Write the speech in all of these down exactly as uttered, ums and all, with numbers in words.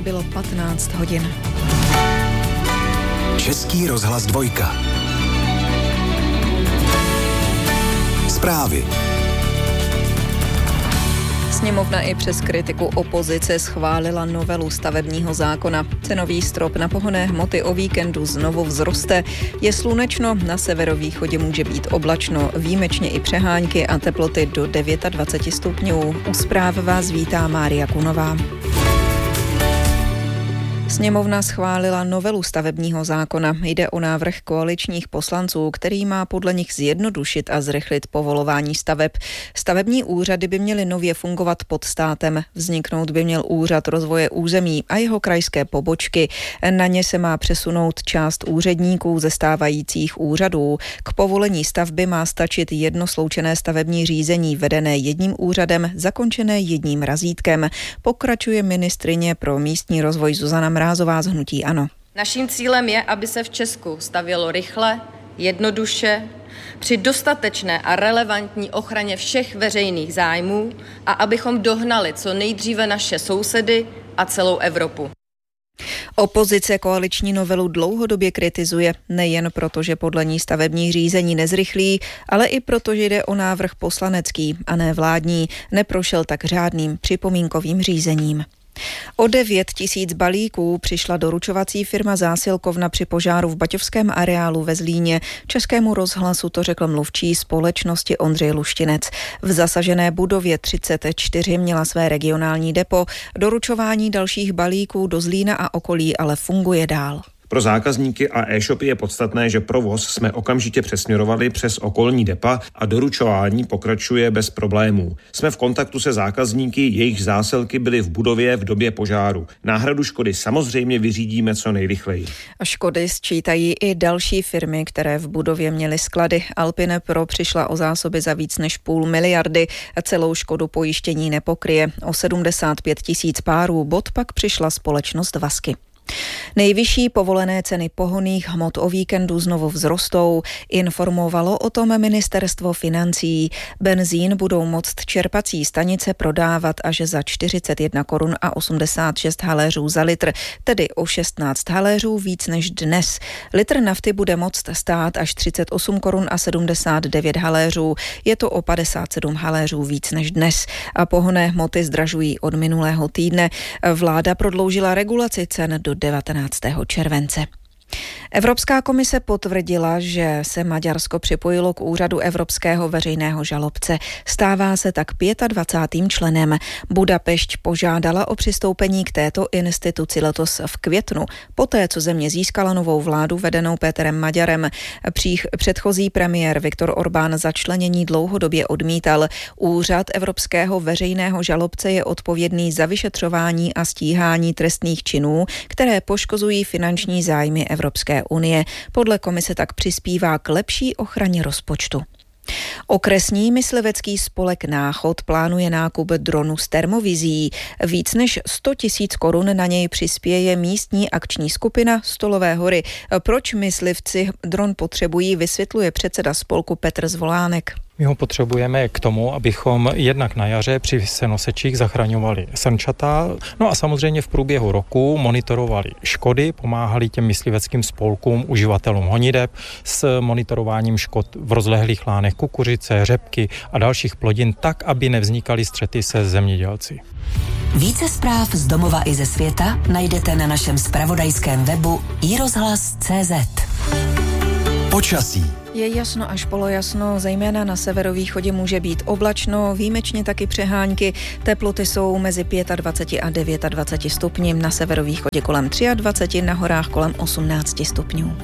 bylo patnáct hodin. Český rozhlas dvojka. Zprávy. Sněmovna i přes kritiku opozice schválila novelu stavebního zákona. Cenový strop na pohonné hmoty o víkendu znovu vzroste. Je slunečno, na severovýchodě může být oblačno, výjimečně i přehánky a teploty do dvacet devět stupňů. U zpráv vás vítá Mária Kunová. Sněmovna schválila novelu stavebního zákona. Jde o návrh koaličních poslanců, který má podle nich zjednodušit a zrychlit povolování staveb. Stavební úřady by měly nově fungovat pod státem. Vzniknout by měl úřad rozvoje území a jeho krajské pobočky. Na ně se má přesunout část úředníků ze stávajících úřadů. K povolení stavby má stačit jedno sloučené stavební řízení vedené jedním úřadem, zakončené jedním razítkem. Pokračuje ministryně pro místní rozvoj Zuzana Mrázová z hnutí ANO. Naším cílem je, aby se v Česku stavělo rychle, jednoduše, při dostatečné a relevantní ochraně všech veřejných zájmů a abychom dohnali co nejdříve naše sousedy a celou Evropu. Opozice koaliční novelu dlouhodobě kritizuje, nejen proto, že podle ní stavební řízení nezrychlí, ale i proto, že jde o návrh poslanecký a ne vládní, neprošel tak řádným připomínkovým řízením. O devět tisíc balíků přišla doručovací firma Zásilkovna při požáru v baťovském areálu ve Zlíně. Českému rozhlasu to řekl mluvčí společnosti Ondřej Luštinec. V zasažené budově třicet čtyři měla své regionální depo. Doručování dalších balíků do Zlína a okolí ale funguje dál. Pro zákazníky a e-shopy je podstatné, že provoz jsme okamžitě přesměrovali přes okolní depa a doručování pokračuje bez problémů. Jsme v kontaktu se zákazníky, jejich zásilky byly v budově v době požáru. Náhradu škody samozřejmě vyřídíme co nejrychleji. A škody sčítají i další firmy, které v budově měly sklady. Alpine Pro přišla o zásoby za víc než půl miliardy. Celou škodu pojištění nepokryje. O sedmdesát pět tisíc párů bod pak přišla společnost Vasky. Nejvyšší povolené ceny pohonných hmot o víkendu znovu vzrostou, informovalo o tom ministerstvo financí. Benzín budou moct čerpací stanice prodávat až za čtyřicet jedna korun a osmdesát šest haléřů za litr, tedy o šestnáct haléřů víc než dnes. Litr nafty bude moct stát až třicet osm korun a sedmdesát devět haléřů, je to o padesát sedm haléřů víc než dnes. A pohonné hmoty zdražují od minulého týdne. Vláda prodloužila regulaci cen do devatenáctého července. Evropská komise potvrdila, že se Maďarsko připojilo k úřadu Evropského veřejného žalobce. Stává se tak dvacátým pátým členem. Budapešť požádala o přistoupení k této instituci letos v květnu, poté co země získala novou vládu vedenou Péterem Maďarem. Přích předchozí premiér Viktor Orbán začlenění dlouhodobě odmítal. Úřad Evropského veřejného žalobce je odpovědný za vyšetřování a stíhání trestných činů, které poškozují finanční zájmy Evropské unie. Podle komise tak přispívá k lepší ochraně rozpočtu. Okresní myslivecký spolek Náchod plánuje nákup dronu s termovizí. Víc než sto tisíc korun na něj přispěje místní akční skupina Stolové hory. Proč myslivci dron potřebují, vysvětluje předseda spolku Petr Zvolánek. My ho potřebujeme k tomu, abychom jednak na jaře při senosečích zachraňovali srnčata, no a samozřejmě v průběhu roku monitorovali škody, pomáhali těm mysliveckým spolkům, uživatelům honideb s monitorováním škod v rozlehlých lánech kukuřice, řepky a dalších plodin tak, aby nevznikaly střety se zemědělci. Více zpráv z domova i ze světa najdete na našem zpravodajském webu i rozhlas tečka cé zet. Počasí. Je jasno až polojasno, zejména na severovýchodě může být oblačno, výjimečně taky přehánky. Teploty jsou mezi dvacet pět a dvacet devět stupni, na severovýchodě kolem dvacet tři, na horách kolem osmnáct stupňů.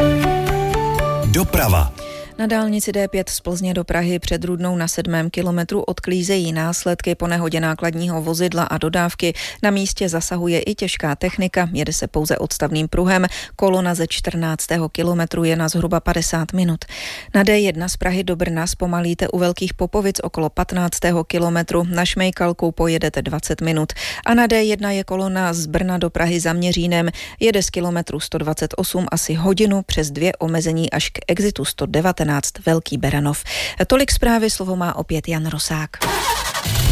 Doprava. Na dálnici D pět z Plzně do Prahy před Rudnou na sedmém kilometru odklízejí následky po nehodě nákladního vozidla a dodávky. Na místě zasahuje i těžká technika, jede se pouze odstavným pruhem. Kolona ze čtrnáctého kilometru je na zhruba padesát minut. Na D jedna z Prahy do Brna zpomalíte u Velkých Popovic okolo patnáctého kilometru. Na Šmejkalku pojedete dvacet minut. A na D jedna je kolona z Brna do Prahy za Měřínem. Jede z kilometru sto dvacet osm asi hodinu, přes dvě omezení až k exitu sto devatenáct Velký Beranov. Tolik zprávy, slovo má opět Jan Rosák.